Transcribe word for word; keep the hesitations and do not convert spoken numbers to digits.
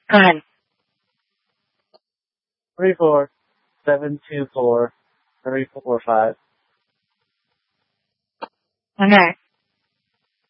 Go ahead. Three four seven two four three four five. Okay.